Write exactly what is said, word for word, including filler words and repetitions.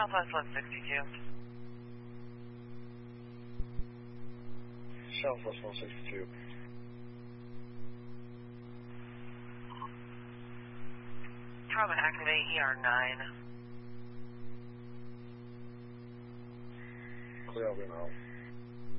Southwest one sixty-two. Southwest one sixty-two. Trauma activate E R nine. Clear over now.